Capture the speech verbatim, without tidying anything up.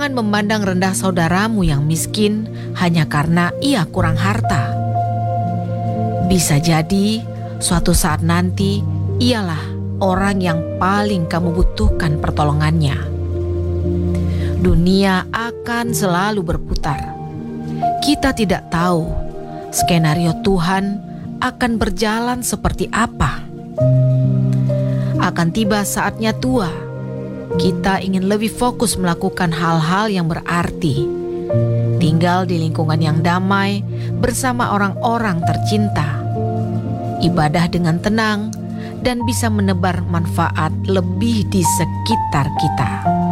Jangan memandang rendah saudaramu yang miskin hanya karena ia kurang harta. Bisa jadi suatu saat nanti ialah orang yang paling kamu butuhkan pertolongannya. Dunia akan selalu berputar. Kita tidak tahu skenario Tuhan akan berjalan seperti apa. Akan tiba saatnya tua, kita ingin lebih fokus melakukan hal-hal yang berarti, tinggal di lingkungan yang damai bersama orang-orang tercinta, ibadah dengan tenang, dan bisa menebar manfaat lebih di sekitar kita.